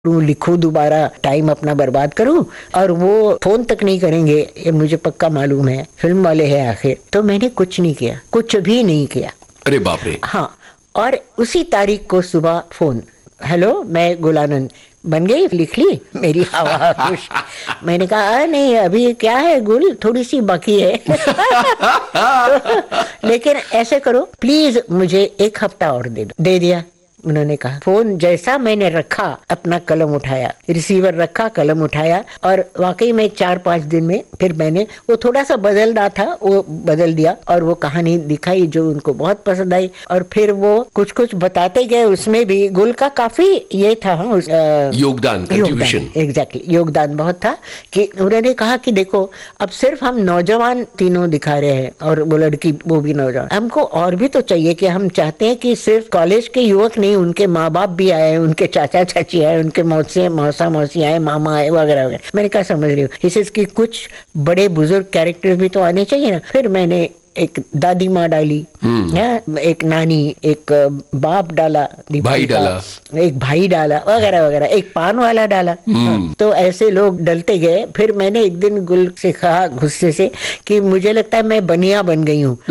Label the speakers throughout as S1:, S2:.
S1: लिखूं, दोबारा टाइम अपना बर्बाद करूं, और वो फोन तक नहीं करेंगे, ये मुझे पक्का मालूम है, फिल्म वाले हैं आखिर। तो मैंने कुछ नहीं किया, कुछ भी नहीं किया।
S2: अरे बाप रे।
S1: हाँ, और उसी तारीख को सुबह फोन, हेलो मैं गुलानंद, बन गई, लिख ली मेरी हवा खुश। मैंने कहा नहीं, अभी क्या है गुल, थोड़ी सी बाकी है। तो, लेकिन ऐसे करो प्लीज, मुझे 1 हफ्ता और दे दो। दे दिया उन्होंने कहा। फोन जैसा मैंने रखा, अपना कलम उठाया, रिसीवर रखा, कलम उठाया, और वाकई में 4-5 दिन में फिर मैंने वो थोड़ा सा बदल रहा था, वो बदल दिया, और वो कहानी दिखाई जो उनको बहुत पसंद आई। और फिर वो कुछ कुछ बताते गए, उसमें भी गुल का काफी ये था,
S2: योगदान, कंट्रीब्यूशन।
S1: एग्जैक्टली, योगदान बहुत था। कि उन्होंने कहा कि देखो, अब सिर्फ हम नौजवान तीनों दिखा रहे हैं, और वो लड़की वो भी नौजवान, हमको और भी तो चाहिए। कि हम चाहते हैं कि सिर्फ कॉलेज के युवक नहीं, उनके माँ बाप भी आए, उनके चाचा चाची आए, उनके मौसी आए, मामा आए, वगैरह वगैरह। मैंने कहा समझ रही हूँ, इसकी कुछ बड़े बुजुर्ग कैरेक्टर भी तो आने चाहिए ना। फिर मैंने एक दादी माँ डाली, एक नानी, एक बाप डाला,
S2: भाई डाला,
S1: एक भाई डाला, वगैरह वगैरह, एक पान वाला डाला। तो ऐसे लोग डलते गए। फिर मैंने एक दिन गुल से कहा गुस्से से कि मुझे लगता है मैं बनिया बन गई हूँ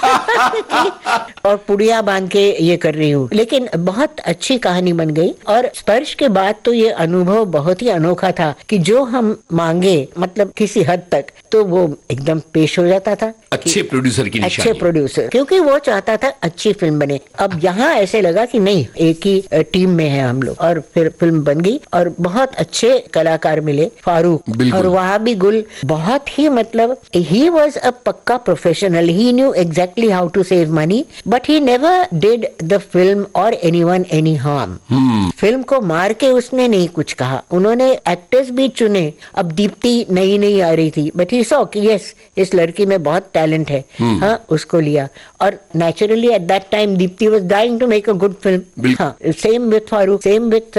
S1: और पुड़िया बांध के ये कर रही हूँ। लेकिन बहुत अच्छी कहानी बन गई। और स्पर्श के बाद तो ये अनुभव बहुत ही अनोखा था कि जो हम मांगे, मतलब किसी हद तक, तो वो एकदम पेश हो जाता था।
S2: अच्छे प्रोड्यूसर की निशानी।
S1: अच्छे प्रोड्यूसर, क्योंकि वो चाहता था अच्छी फिल्म बने। अब यहाँ ऐसे लगा कि नहीं, एक ही टीम में है हम लोग, और फिर फिल्म बन गई, और बहुत अच्छे कलाकार मिले, फारूक, और वहाँ भी गुल बहुत ही, मतलब ही वॉज अ पक्का professional, he knew exactly how to save money, but he never did the film और एनीवन एनी हार्म। फिल्म को मार के उसने नहीं कुछ कहा। उन्होंने एक्टर्स भी चुने। अब दीप्ति नई आ रही थी, बट ही सॉ कि यस, इस लड़की में बहुत टैलेंट है, हाँ, उसको लिया। और naturally at that time Deepti was dying to make a good film. हाँ, same with Farooq, same with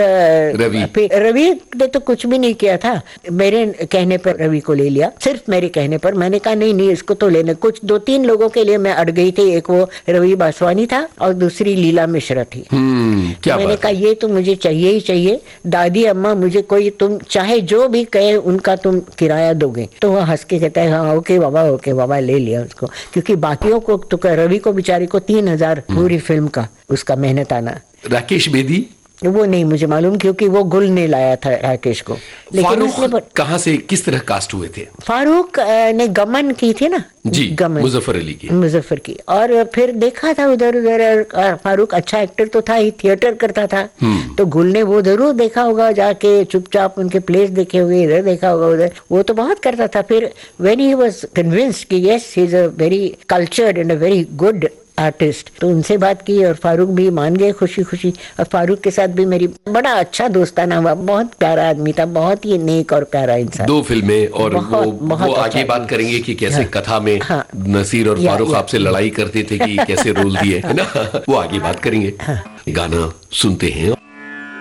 S1: Ravi ने तो कुछ भी नहीं किया था। मेरे कहने पर रवि को ले लिया, सिर्फ मेरे कहने पर। मैंने कहा नहीं, इसको तो लेना। कुछ 2-3 लोगों के लिए मैं अड़ गई थी। एक वो रवि बासवानी था, और दूसरी लीला मिश्रा थी। मैंने कहा ये तो मुझे चाहिए ही चाहिए। दादी अम्मा, मुझे कोई, तुम चाहे जो भी कहे उनका तुम किराया दोगे। तो वो हंस के कहता है हाँ ओके बाबा, ले लिया उसको। क्योंकि बाकियों को तो, रवि को बेचारे को 3,000 पूरी फिल्म का उसका मेहनत आना।
S2: राकेश बेदी
S1: वो नहीं मुझे मालूम, क्योंकि वो गुल ने लाया था राकेश को। लेकिन
S2: फारूक कहाँ से, किस तरह कास्ट हुए थे?
S1: फारूक ने गमन की थी ना
S2: जी,
S1: गमन, मुजफ्फर की। और फिर देखा था उधर, फारूक अच्छा एक्टर तो था ही, थिएटर करता था। तो गुल ने वो जरूर देखा होगा, जाके चुपचाप उनके प्लेस देखे हुए, इधर देखा होगा, उधर, वो तो बहुत करता था। फिर व्हेन ही वाज कन्विंस्ड कि yes he is a very cultured and a very good artist, तो उनसे बात की, और फारूक भी मान गए खुशी खुशी। और फारूक के साथ भी मेरी बड़ा अच्छा दोस्ताना हुआ। बहुत प्यारा आदमी था, बहुत ही नेक और प्यारा इंसान।
S2: 2 फिल्में, और वो आगे बात करेंगे कि कैसे कथा में नसीर और फारूक आपसे लड़ाई करते थे कि कैसे रोल दिए, है ना, वो आगे बात करेंगे। गाना सुनते हैं।